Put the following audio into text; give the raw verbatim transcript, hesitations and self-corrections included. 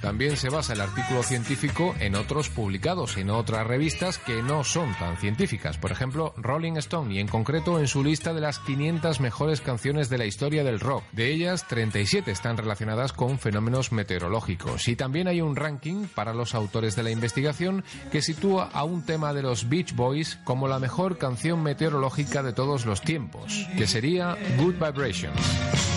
También se basa el artículo científico en otros publicados en otras revistas que no son tan científicas, por ejemplo Rolling Stone, y en concreto en su lista de las quinientas mejores canciones de la historia del rock. De ellas, treinta y siete están relacionadas con fenómenos meteorológicos, y también hay un ranking para los autores de la investigación que sitúa a un tema de los Beach Boys como la mejor canción meteorológica de todos los tiempos, que sería Good Vibrations.